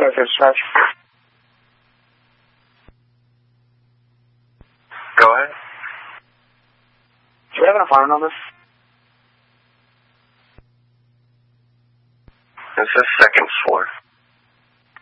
dispatch. Go ahead. Do you have an apartment number? This is second floor.